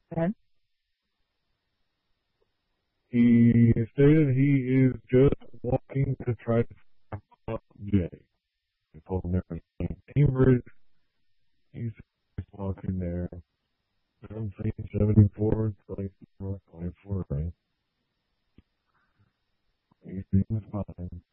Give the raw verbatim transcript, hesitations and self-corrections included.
And He stated he is just walking to try to stop Jay. I told him there was in Cambridge. He's just walking there. seventeen seventy-four, twenty-four, twenty-four, right? He seems fine.